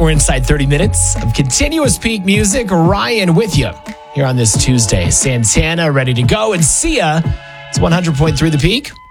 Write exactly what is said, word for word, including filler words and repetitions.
We're inside thirty minutes of continuous peak music. Ryan with you here on this Tuesday. Santana ready to go. And Sia, it's one hundred point three The Peak.